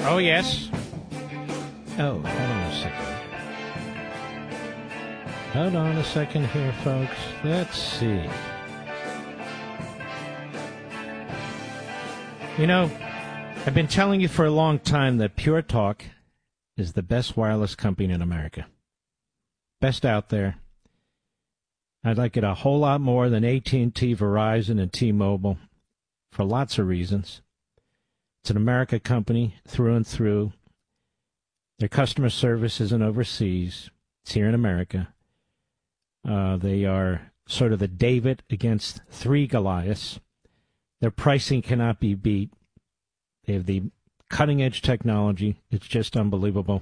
Oh, yes. Oh, hold on a second. Hold on a second here, folks. Let's see. You know, I've been telling you for a long time that Pure Talk is the best wireless company in America. Best out there. I'd like it a whole lot more than AT&T, Verizon, and T-Mobile for lots of reasons. It's an America company through and through. Their customer service isn't overseas. It's here in America. They are sort of the David against three Goliaths. Their pricing cannot be beat. They have the cutting-edge technology. It's just unbelievable.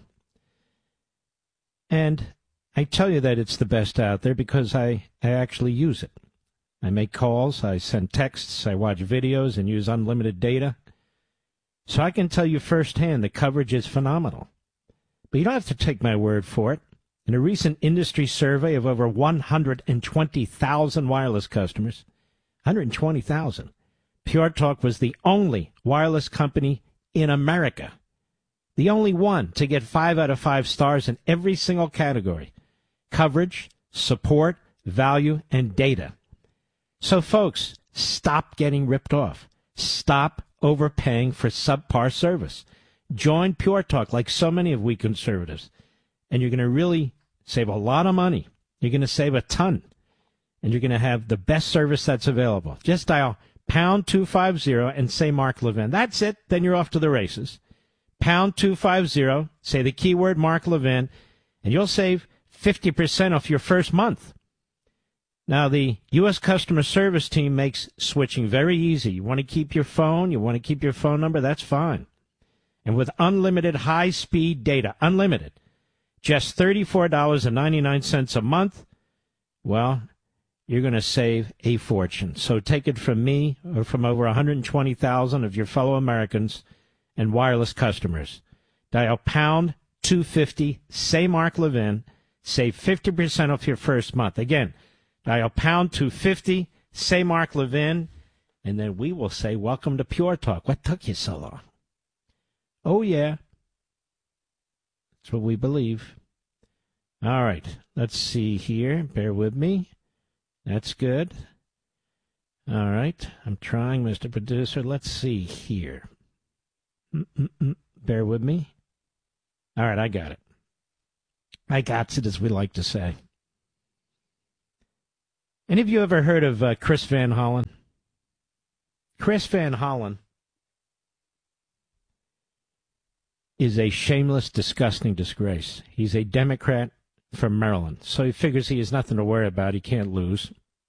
And I tell you that it's the best out there because I actually use it. I make calls, I send texts, I watch videos, and use unlimited data. So I can tell you firsthand the coverage is phenomenal. But you don't have to take my word for it. In a recent industry survey of over 120,000 wireless customers, 120,000, Pure Talk was the only wireless company in America, the only one to get 5 out of 5 stars in every single category: coverage, support, value, and data. So, folks, stop getting ripped off. Stop overpaying for subpar service. Join Pure Talk like so many of we conservatives, and you're going to really save a lot of money. You're going to save a ton, and you're going to have the best service that's available. Just dial pound 250 and say Mark Levin. That's it. Then you're off to the races. Pound 250, say the keyword Mark Levin, and you'll save 50% off your first month. Now, the U.S. customer service team makes switching very easy. You want to keep your phone, you want to keep your phone number, that's fine. And with unlimited high-speed data, unlimited, just $34.99 a month, well, you're going to save a fortune. So take it from me or from over 120,000 of your fellow Americans and wireless customers. Dial pound 250, say Mark Levin, save 50% off your first month. Again, dial pound 250, say Mark Levin, and then we will say, welcome to Pure Talk. What took you so long? Oh, yeah. That's what we believe. All right. Let's see here. Bear with me. That's good. All right. I'm trying, Mr. Producer. Let's see here. Bear with me. All right. I got it. I got it, as we like to say. Any of you ever heard of Chris Van Hollen? Chris Van Hollen is a shameless, disgusting disgrace. He's a Democrat from Maryland, so he figures he has nothing to worry about. He can't lose.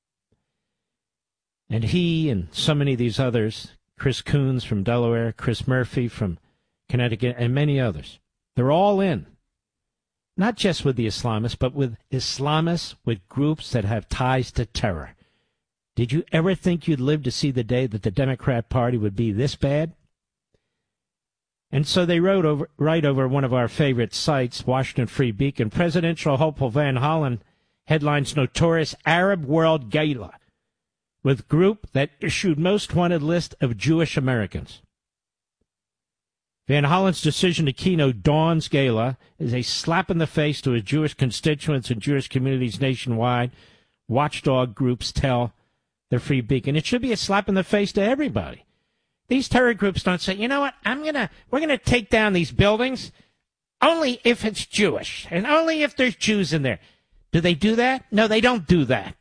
And he and so many of these others, Chris Coons from Delaware, Chris Murphy from Connecticut, and many others, they're all in. Not just with the Islamists, but with Islamists, with groups that have ties to terror. Did you ever think you'd live to see the day that the Democrat Party would be this bad? And so they write over one of our favorite sites, Washington Free Beacon, presidential hopeful Van Hollen headlines notorious Arab World Gala with group that issued most wanted list of Jewish Americans. Van Hollen's decision to keynote Dawn's Gala is a slap in the face to his Jewish constituents and Jewish communities nationwide, watchdog groups tell the Free Beacon. It should be a slap in the face to everybody. These terror groups don't say, you know what, we're gonna take down these buildings only if it's Jewish and only if there's Jews in there. Do they do that? No, they don't do that.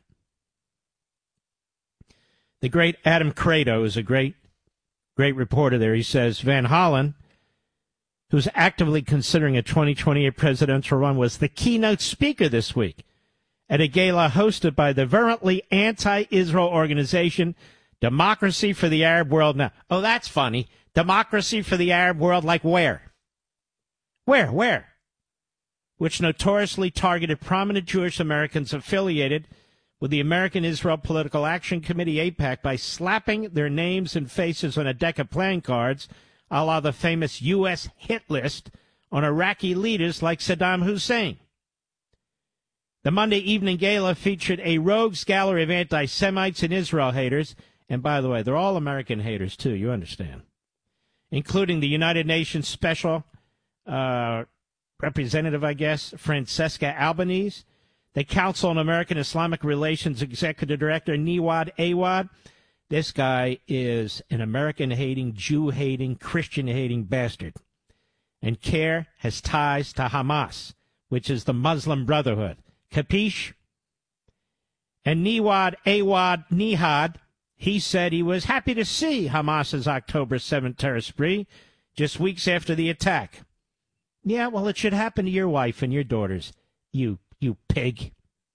The great Adam Credo is a great reporter there. He says Van Hollen, who's actively considering a 2028 presidential run, was the keynote speaker this week at a gala hosted by the virulently anti-Israel organization Democracy for the Arab World Now. Oh, that's funny. Democracy for the Arab World, like where? Where? Which notoriously targeted prominent Jewish Americans affiliated with the American Israel Political Action Committee, AIPAC, by slapping their names and faces on a deck of playing cards, a la the famous U.S. hit list on Iraqi leaders like Saddam Hussein. The Monday evening gala featured a rogues gallery of anti-Semites and Israel haters. And by the way, they're all American haters, too, you understand. including the United Nations Special Representative, I guess, Francesca Albanese, the Council on American Islamic Relations Executive Director, Niwad Awad. This guy is an American-hating, Jew-hating, Christian-hating bastard. And CARE has ties to Hamas, which is the Muslim Brotherhood. Capiche? And Niwad Awad Nihad, he said he was happy to see Hamas's October 7th terror spree just weeks after the attack. Yeah, well, it should happen to your wife and your daughters, you pig.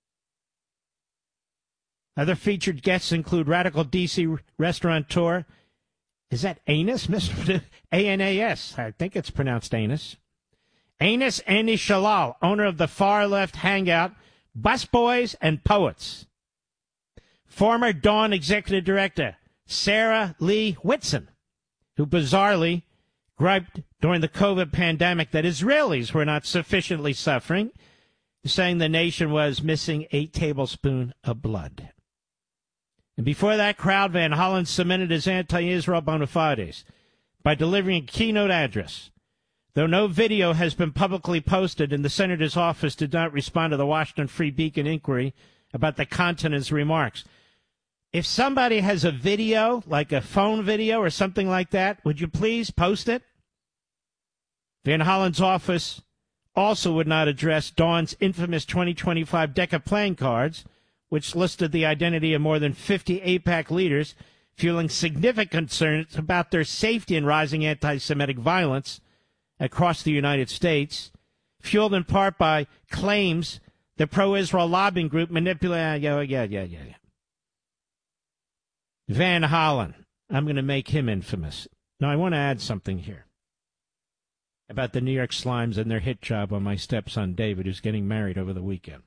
Other featured guests include radical D.C. restaurateur. Is that Anus? Mr. A-N-A-S. I think it's pronounced Anus. Anus Andy Shalal, owner of the far-left hangout, Busboys and Poets. Former Dawn executive director, Sarah Lee Whitson, who bizarrely griped during the COVID pandemic that Israelis were not sufficiently suffering, saying the nation was missing 8 tablespoons of blood. And before that crowd, Van Hollen cemented his anti-Israel bona fides by delivering a keynote address. Though no video has been publicly posted and the senator's office did not respond to the Washington Free Beacon inquiry about the content of his remarks. If somebody has a video, like a phone video or something like that, would you please post it? Van Hollen's office also would not address Dawn's infamous 2025 deck of playing cards, which listed the identity of more than 50 AIPAC leaders, fueling significant concerns about their safety in rising anti-Semitic violence across the United States, fueled in part by claims the pro-Israel lobbying group manipulated. Yeah. Van Hollen, I'm going to make him infamous. Now, I want to add something here about the New York Slimes and their hit job on my stepson David, who's getting married over the weekend.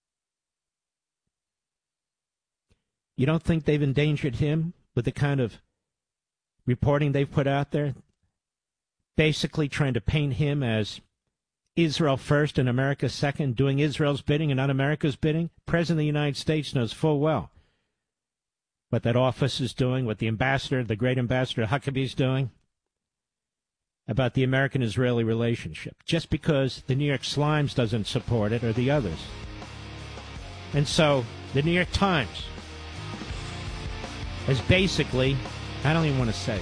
You don't think they've endangered him with the kind of reporting they've put out there? Basically trying to paint him as Israel first and America second, doing Israel's bidding and not America's bidding? President of the United States knows full well what that office is doing, what the ambassador, the great ambassador Huckabee is doing about the American-Israeli relationship, just because the New York Slimes doesn't support it or the others. And so the New York Times has basically, I don't even want to say.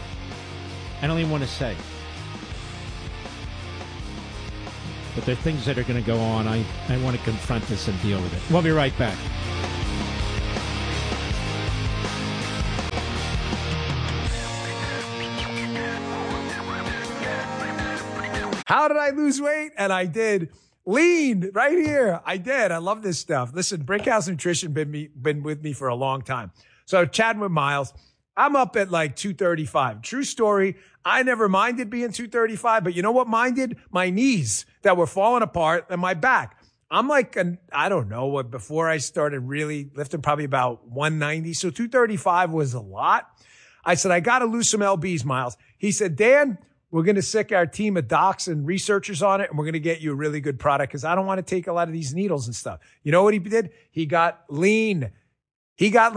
But there are things that are going to go on. I want to confront this and deal with it. We'll be right back. How did I lose weight? And I did. Lean right here. I did. I love this stuff. Listen, Brickhouse Nutrition been with me for a long time. So chatting with Miles, I'm up at like 235. True story. I never minded being 235, but you know what minded? My knees that were falling apart and my back. I'm like, I don't know what, before I started really lifting, probably about 190. So 235 was a lot. I said, I got to lose some LBs, Miles. He said, Dan, we're going to sick our team of docs and researchers on it, and we're going to get you a really good product because I don't want to take a lot of these needles and stuff. You know what he did? He got lean.